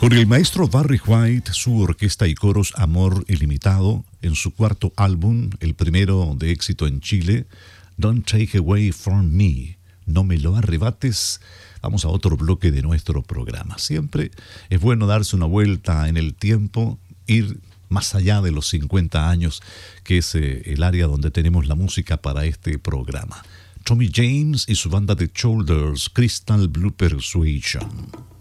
Por el maestro Barry White, su orquesta y coros Amor Ilimitado, en su cuarto álbum, el primero de éxito en Chile, Don't Take Away From Me, No Me Lo Arrebates. Vamos a otro bloque de nuestro programa. Siempre es bueno darse una vuelta en el tiempo, ir más allá de los 50 años, que es el área donde tenemos la música para este programa. Tommy James y su banda de Shoulders, Crystal Blue Persuasion.